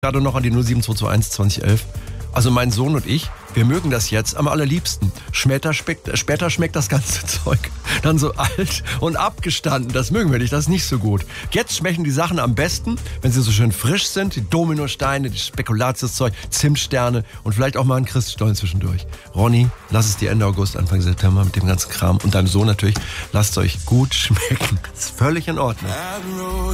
Gerade noch an die 07221 2011. Also mein Sohn und ich, wir mögen das jetzt am allerliebsten. Später schmeckt das ganze Zeug dann so alt und abgestanden. Das mögen wir nicht, das ist nicht so gut. Jetzt schmecken die Sachen am besten, wenn sie so schön frisch sind. Die Dominosteine, die Spekulatiuszeug, Zimtsterne und vielleicht auch mal ein Christstollen zwischendurch. Ronny, lass es dir Ende August, Anfang September mit dem ganzen Kram. Und deinem Sohn natürlich, lasst es euch gut schmecken. Das ist völlig in Ordnung.